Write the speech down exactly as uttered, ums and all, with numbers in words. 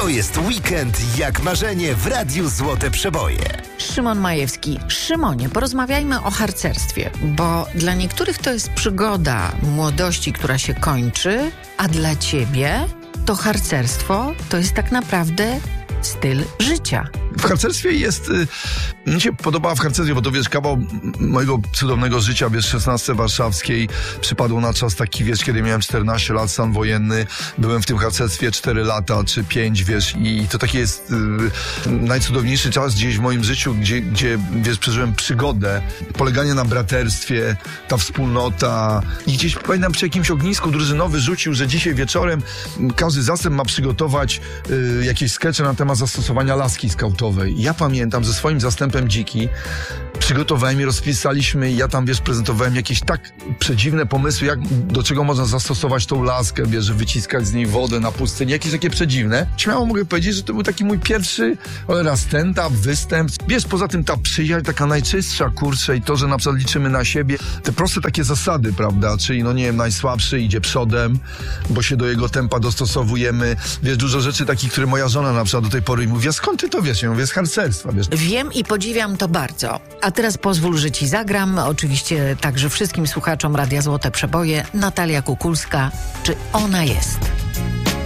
To jest weekend jak marzenie w Radiu Złote Przeboje. Szymon Majewski. Szymonie, porozmawiajmy o harcerstwie, bo dla niektórych to jest przygoda młodości, która się kończy, a dla ciebie to harcerstwo to jest tak naprawdę styl życia. W harcerstwie jest... Y, mi się podoba w harcerstwie, bo to wiesz, kawał mojego cudownego życia, wiesz, szesnastce warszawskiej przypadło na czas taki, wiesz, kiedy miałem czternaście lat, stan wojenny, byłem w tym harcerstwie cztery lata czy pięć, wiesz, i to taki jest y, najcudowniejszy czas gdzieś w moim życiu, gdzie, gdzie, wiesz, przeżyłem przygodę, poleganie na braterstwie, ta wspólnota i gdzieś, pamiętam, przy jakimś ognisku drużynowy rzucił, że dzisiaj wieczorem każdy zastęp ma przygotować y, jakieś skecze na temat zastosowania laski skautowej. Ja pamiętam, ze swoim zastępem Dziki przygotowałem i rozpisaliśmy, ja tam, wiesz, prezentowałem jakieś tak przedziwne pomysły, jak, do czego można zastosować tą laskę, wiesz, że wyciskać z niej wodę na pustyni, jakieś takie przedziwne. Śmiało mogę powiedzieć, że to był taki mój pierwszy cholera stand-up, występ. Wiesz, poza tym ta przyjaźń, taka najczystsza, kurczę, i to, że na przykład liczymy na siebie, te proste takie zasady, prawda, czyli, no nie wiem, najsłabszy idzie przodem, bo się do jego tempa dostosowujemy. Wiesz, dużo rzeczy takich, które moja żona na przykład do tej pory mówi, a skąd ty to wiesz? Ja mówię, z harcerstwa, wiesz. Wiem i podziwiam to bardzo. A teraz pozwól, że ci zagram. Oczywiście także wszystkim słuchaczom Radia Złote Przeboje. Natalia Kukulska. Czy ona jest?